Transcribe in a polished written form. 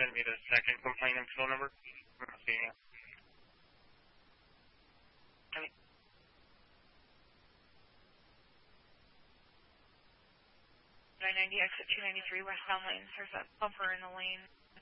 send me the second complainant's phone number? I'm not seeing it. 990 exit 293 westbound lanes. There's a bumper in the lane.